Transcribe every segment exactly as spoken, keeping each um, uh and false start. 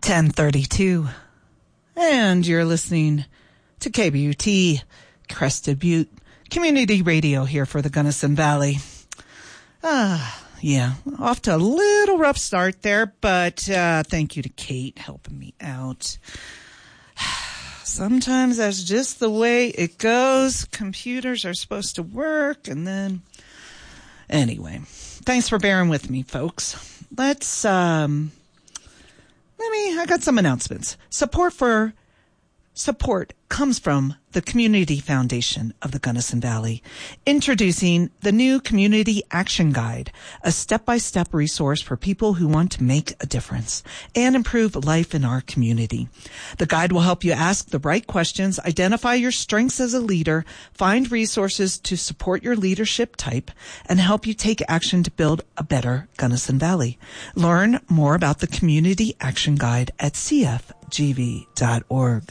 ten thirty-two. And you're listening to K B U T, Crested Butte Community Radio here for the Gunnison Valley. Ah, yeah, off to a little rough start there, but uh, thank you to Kate helping me out. Sometimes that's just the way it goes. Computers are supposed to work, and then... Anyway, thanks for bearing with me, folks. Let's, um... Let me, I got some announcements. Support for... Support comes from the Community Foundation of the Gunnison Valley, introducing the new Community Action Guide, a step-by-step resource for people who want to make a difference and improve life in our community. The guide will help you ask the right questions, identify your strengths as a leader, find resources to support your leadership type, and help you take action to build a better Gunnison Valley. Learn more about the Community Action Guide at c f g v dot org.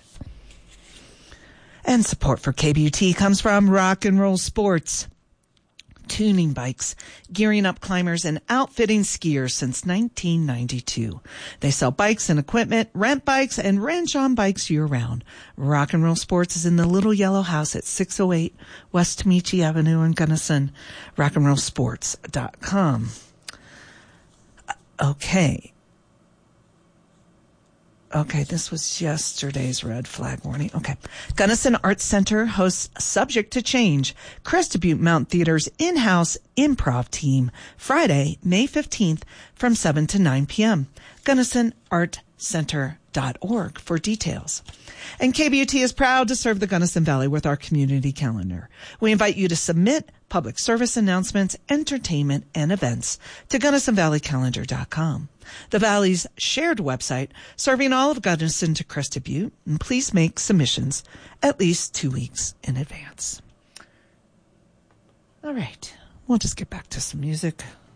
And support for K B U T comes from Rock and Roll Sports. Tuning bikes, gearing up climbers, and outfitting skiers since nineteen ninety-two. They sell bikes and equipment, rent bikes, and wrench on bikes year-round. Rock and Roll Sports is in the Little Yellow House at six oh eight West Tamichi Avenue in Gunnison. rock and roll sports dot com. Okay. Okay, this was yesterday's red flag warning. Okay. Gunnison Arts Center hosts Subject to Change, Crested Butte Mountain Theater's in-house improv team, Friday, May fifteenth from seven to nine p.m. gunnison art center dot org for details. And K B U T is proud to serve the Gunnison Valley with our community calendar. We invite you to submit public service announcements, entertainment, and events to gunnison valley calendar dot com. The Valley's shared website, serving all of Gunnison to Crested Butte, and please make submissions at least two weeks in advance. All right, we'll just get back to some music.